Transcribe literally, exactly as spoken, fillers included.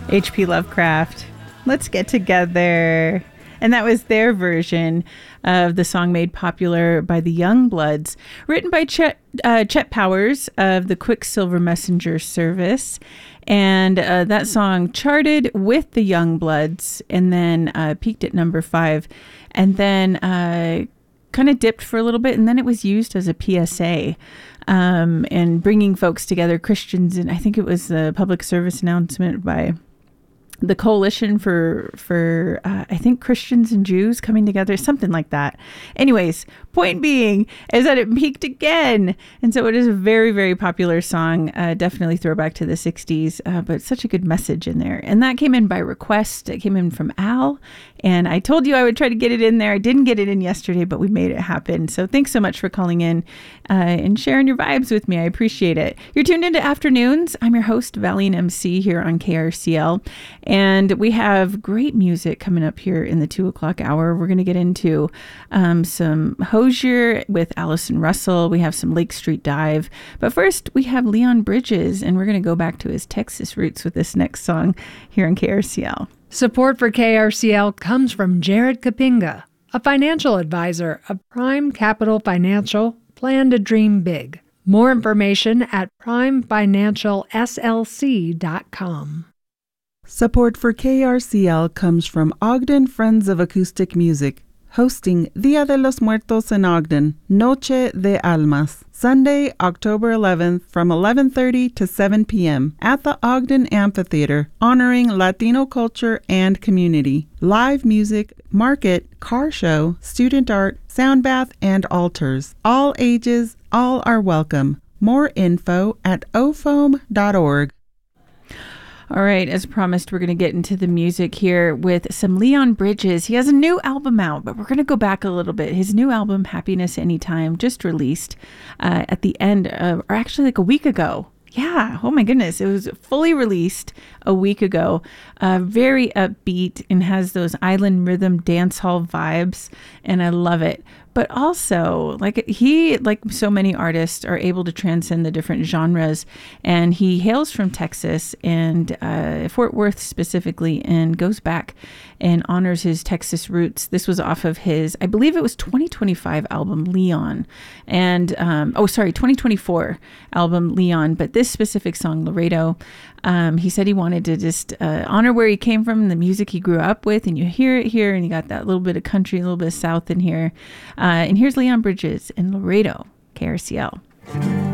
H P Lovecraft, Let's Get Together. And that was their version of the song made popular by the Youngbloods, written by Chet, uh, Chet Powers of the Quicksilver Messenger Service. And uh, that song charted with the Youngbloods and then uh, peaked at number five. And then uh, kind of dipped for a little bit. And then it was used as a P S A. Um, and bringing folks together, Christians, and I think it was the public service announcement by the Coalition for, for uh, I think, Christians and Jews coming together, something like that. Anyways, point being is that it peaked again. And so it is a very, very popular song, uh, definitely throwback to the sixties, uh, but such a good message in there. And that came in by request. It came in from Al. And I told you I would try to get it in there. I didn't get it in yesterday, but we made it happen. So thanks so much for calling in uh, and sharing your vibes with me. I appreciate it. You're tuned into Afternoons. I'm your host, Valiant M C, here on K R C L. And we have great music coming up here in the two o'clock hour. We're going to get into um, some Hozier with Allison Russell. We have some Lake Street Dive. But first, we have Leon Bridges, and we're going to go back to his Texas roots with this next song here on K R C L. Support for K R C L comes from Jared Kapinga, a financial advisor of Prime Capital Financial. Plan to dream big. More information at prime financial s l c dot com. Support for K R C L comes from Ogden Friends of Acoustic Music, hosting Dia de los Muertos in Ogden, Noche de Almas, Sunday, October eleventh from eleven thirty to seven p.m. at the Ogden Amphitheater, honoring Latino culture and community. Live music, market, car show, student art, sound bath, and altars. All ages, all are welcome. More info at o foam dot org. All right, as promised, we're going to get into the music here with some Leon Bridges. He has a new album out, but we're going to go back a little bit. His new album, Happiness Anytime, just released uh, at the end of, or actually like a week ago. Yeah, oh my goodness. It was fully released a week ago. Uh, very upbeat and has those island rhythm dance hall vibes, and I love it. But also, like he, like so many artists, are able to transcend the different genres. And he hails from Texas and uh, Fort Worth specifically, and goes back and honors his Texas roots. This was off of his, I believe it was twenty twenty-five album, Leon. And, um, oh, sorry, twenty twenty-four album, Leon. But this specific song, Laredo, um, he said he wanted to just uh, honor where he came from, the music he grew up with. And you hear it here, and you got that little bit of country, a little bit of South in here. Uh, and here's Leon Bridges in Laredo, K R C L.